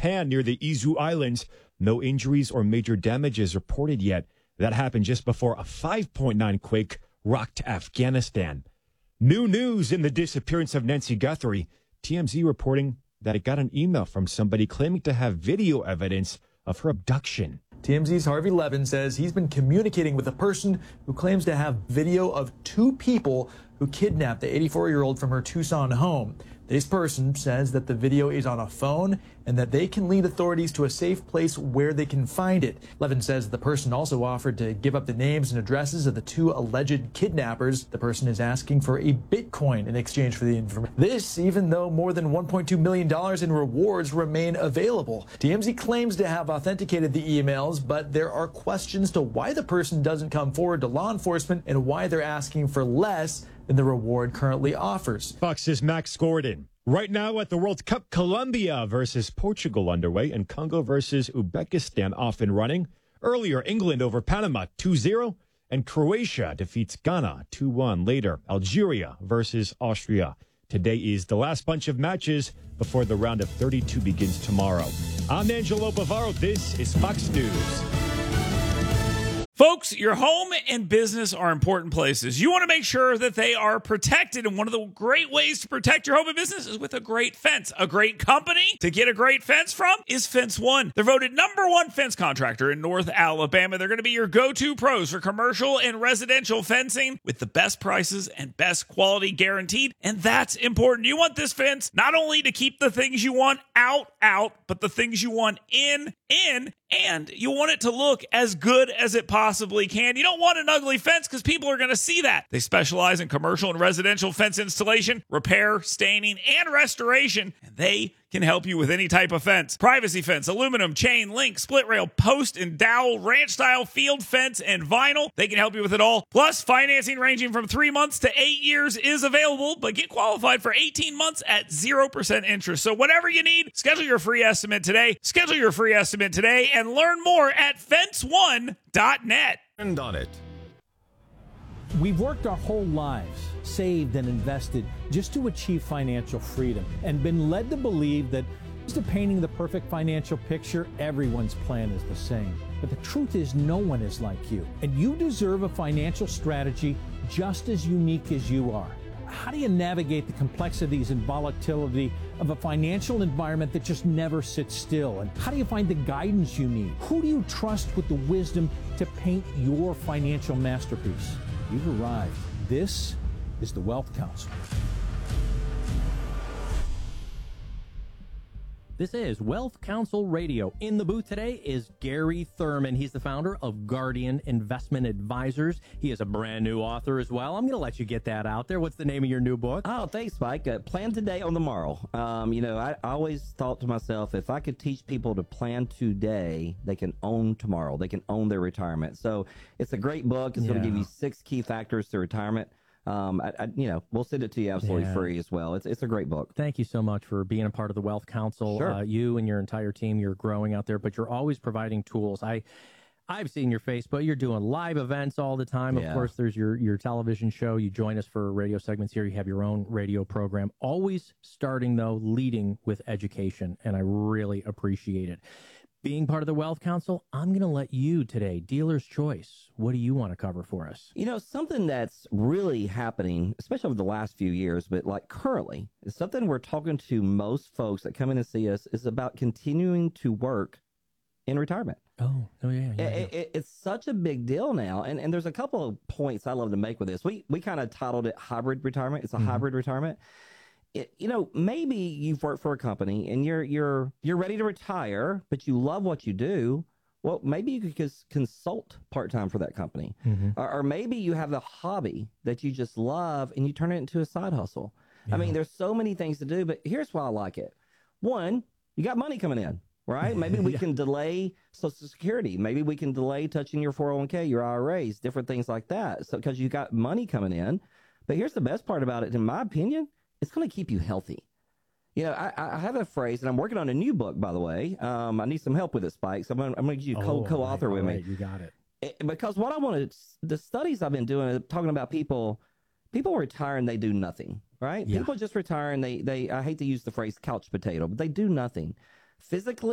Japan near the Izu Islands. No injuries or major damages reported yet. That happened just before a 5.9 quake rocked Afghanistan. New news in the disappearance of Nancy Guthrie. TMZ reporting that it got an email from somebody claiming to have video evidence of her abduction. TMZ's Harvey Levin says he's been communicating with a person who claims to have video of two people who kidnapped the 84-year-old from her Tucson home. This person says that the video is on a phone and that they can lead authorities to a safe place where they can find it. Levin says the person also offered to give up the names and addresses of the two alleged kidnappers. The person is asking for a Bitcoin in exchange for the information. This, even though more than $1.2 million in rewards remain available. TMZ claims to have authenticated the emails, but there are questions to why the person doesn't come forward to law enforcement and why they're asking for less than the reward currently offers. Fox's Max Gordon. Right now at the World Cup, Colombia versus Portugal underway and Congo versus Uzbekistan off and running. Earlier, England over Panama 2-0 and Croatia defeats Ghana 2-1. Later, Algeria versus Austria. Today is the last bunch of matches before the round of 32 begins tomorrow. I'm Angelo Bavaro. This is Fox News. Folks, your home and business are important places. You want to make sure that they are protected, and one of the great ways to protect your home and business is with a great fence. A great company to get a great fence from is Fence One. They're voted #1 fence contractor in North Alabama. They're going to be your go-to pros for commercial and residential fencing with the best prices and best quality guaranteed, and that's important. You want this fence not only to keep the things you want out, but the things you want in, and you want it to look as good as it possibly can. You don't want an ugly fence because people are going to see that. They specialize in commercial and residential fence installation, repair, staining, and restoration, and they can help you with any type of fence. Privacy fence, aluminum, chain, link, split rail, post and dowel, ranch style, field fence, and vinyl. They can help you with it all. Plus, financing ranging from 3 months to 8 years is available, but get qualified for 18 months at 0% interest. So whatever you need, schedule your free estimate today. Schedule your free estimate today and learn more at fence1.net. And on it. We've worked our whole lives, saved and invested just to achieve financial freedom, and been led to believe that instead of painting the perfect financial picture, everyone's plan is the same. But the truth is, no one is like you, and you deserve a financial strategy just as unique as you are. How do you navigate the complexities and volatility of a financial environment that just never sits still? And how do you find the guidance you need? Who do you trust with the wisdom to paint your financial masterpiece? You've arrived. This is the Wealth Council. This is Wealth Council Radio. In the booth today is Gary Thurman. He's the founder of Guardian Investment Advisors. He is a brand new author as well. I'm going to let you get that out there. What's the name of your new book? Oh, thanks, Mike. Plan today on tomorrow. I always thought to myself, if I could teach people to plan today, they can own tomorrow. They can own their retirement. So it's a great book. It's going to give you 6 key factors to retirement. We'll send it to you absolutely free as well. It's a great book. Thank you so much for being a part of the Wealth Council. Sure. You and your entire team, you're growing out there, but you're always providing tools. I've seen your face, but you're doing live events all the time. Of course, there's your television show. You join us for radio segments here. You have your own radio program. Always starting, though, leading with education, and I really appreciate it. Being part of the Wealth Council, I'm going to let you today, dealer's choice. What do you want to cover for us? Something that's really happening, especially over the last few years, but like currently, is something we're talking to most folks that come in and see us is about continuing to work in retirement. Oh yeah. It's such a big deal now. And there's a couple of points I love to make with this. We kind of titled it hybrid retirement. It's a hybrid retirement. Maybe you've worked for a company and you're ready to retire, but you love what you do. Well, maybe you could just consult part-time for that company. Or maybe you have the hobby that you just love and you turn it into a side hustle. Yeah. I mean, there's so many things to do, but here's why I like it. One, you got money coming in, right? Maybe we can delay Social Security. Maybe we can delay touching your 401k, your IRAs, different things like that. So because you got money coming in. But here's the best part about it, in my opinion. It's going to keep you healthy. I have a phrase, and I'm working on a new book, by the way. I need some help with it, Spike. So I'm going to get you co-author with me. You got it. Because what I wanted, the studies I've been doing, talking about people retire and they do nothing, right? Yeah. People just retire and they I hate to use the phrase couch potato, but they do nothing. Physically,